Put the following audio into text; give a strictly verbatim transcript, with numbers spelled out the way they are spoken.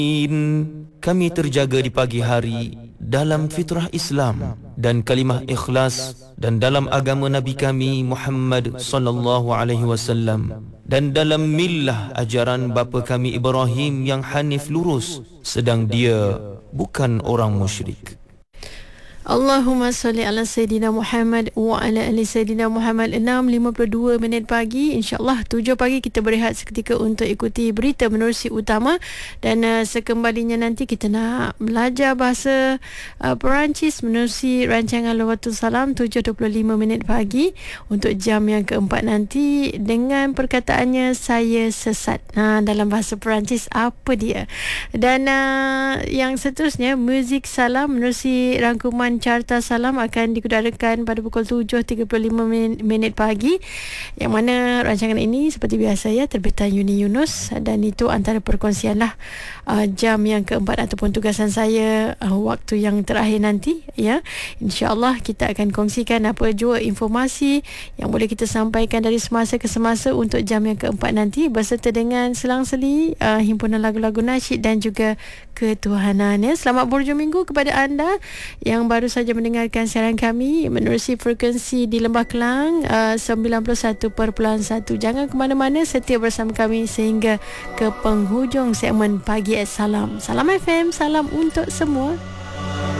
Kami terjaga di pagi hari dalam fitrah Islam dan kalimah ikhlas dan dalam agama Nabi kami Muhammad sallallahu alaihi wasallam dan dalam millah ajaran bapa kami Ibrahim yang hanif lurus, sedang dia bukan orang musyrik. Allahumma salli ala Sayyidina Muhammad wa ala ali Sayyidina Muhammad. Enam lima puluh dua minit pagi, InsyaAllah tujuh pagi kita berehat seketika untuk ikuti berita menerusi utama. Dan uh, sekembalinya nanti kita nak belajar bahasa uh, Perancis menerusi rancangan Lughatul Salam tujuh dua puluh lima minit pagi untuk jam yang keempat nanti dengan perkataannya saya sesat. Nah, dalam bahasa Perancis apa dia? Dan uh, yang seterusnya muzik salam menerusi rangkuman Carta Salam akan dikudarakan pada pukul tujuh tiga puluh lima minit pagi, yang mana rancangan ini seperti biasa ya terbitan Yuni Yunus, dan itu antara perkongsian lah uh, jam yang keempat ataupun tugasan saya uh, waktu yang terakhir nanti ya. InsyaAllah kita akan kongsikan apa jua informasi yang boleh kita sampaikan dari semasa ke semasa untuk jam yang keempat nanti, berserta dengan selang-seli uh, himpunan lagu-lagu nasyid dan juga ketuhanan ya. Selamat berhujung minggu kepada anda yang baru saja mendengarkan siaran kami menerusi frekuensi di Lembah Kelang uh, sembilan puluh satu perpuluhan satu. Jangan ke mana-mana, setia bersama kami sehingga ke penghujung segmen Pagi at Salam. Salam F M, salam untuk semua.